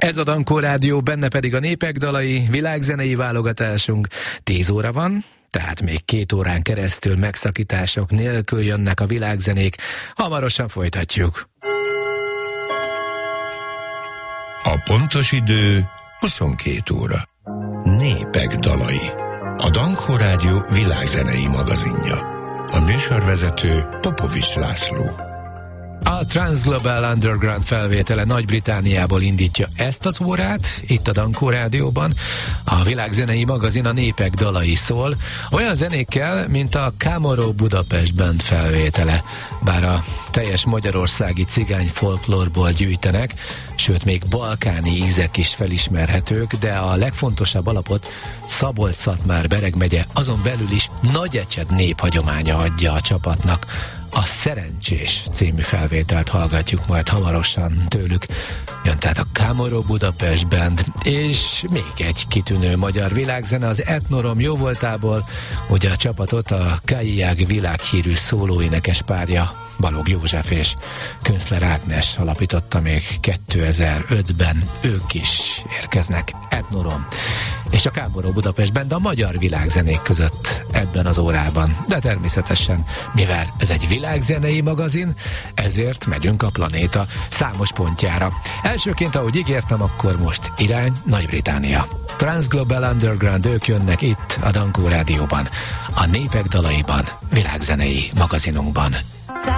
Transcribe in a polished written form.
Ez a Dankó Rádió, benne pedig a népek dalai, világzenei válogatásunk. 10 óra van, tehát még 2 órán keresztül megszakítások nélkül jönnek a világzenék. Hamarosan folytatjuk. A pontos idő 22 óra. Népek dalai. A Dankó Rádió világzenei magazinja. A műsorvezető Popovics László. A Transglobal Underground felvétele Nagy-Britanniából indítja ezt az órát, itt a Dankó Rádióban. A világzenei magazin a népek dalai szól, olyan zenékkel, mint a Camorro Budapest Band felvétele, bár a teljes magyarországi cigány folklórból gyűjtenek, sőt még balkáni ízek is felismerhetők, de a legfontosabb alapot Szabolcs-Szatmár-Bereg megye, azon belül is Nagyecsed néphagyománya adja a csapatnak. A Szerencsés című felvételt hallgatjuk majd hamarosan tőlük. Jön tehát a Camorro Budapest Band, és még egy kitűnő magyar világzene az Etnorom jóvoltából, ugye a csapatot a Kaiak világhírű szólóénekes párja Balogh József és Künstler Ágnes alapította még 2005-ben, ők is érkeznek. Etnorom és a Camorro Budapest Band a magyar világzenék között ebben az órában. De természetesen, mivel ez egy világzenei magazin, ezért megyünk a planéta számos pontjára. Elsőként, ahogy ígértem, akkor most irány Nagy-Britannia. Transglobal Underground, ők jönnek itt a Dankó Rádióban, a népek dalaiban, világzenei magazinunkban.